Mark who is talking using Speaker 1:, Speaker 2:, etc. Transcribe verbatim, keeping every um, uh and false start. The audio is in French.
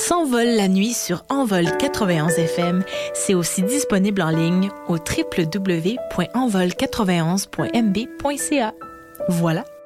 Speaker 1: s'envole la nuit sur Envol quatre-vingt-onze F M. C'est aussi disponible en ligne au w w w point envol quatre-vingt-onze point m b point c a. Voilà.